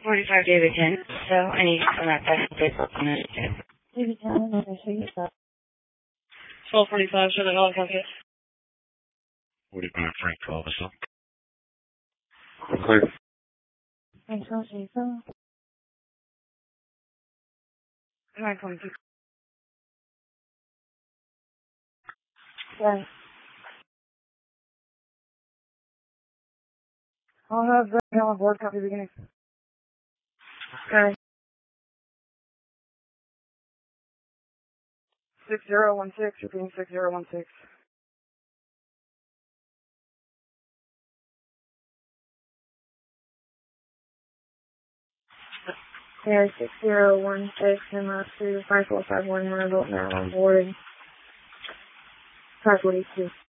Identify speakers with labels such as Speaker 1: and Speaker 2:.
Speaker 1: 45 David 10, so I need to come out back to paper on it.
Speaker 2: David 10, I'm going to see you.
Speaker 1: 1245, so the helicopter.
Speaker 3: 45 Frank 12 is up. Clear.
Speaker 2: Thanks, I'll see you.
Speaker 1: 922.
Speaker 2: Okay. I'll have that on board copy beginning.
Speaker 1: Okay.
Speaker 2: 6016, repeating 6016. Yeah, 6016, and last 2, 5451, Maryville, Maryland, boarding. 542.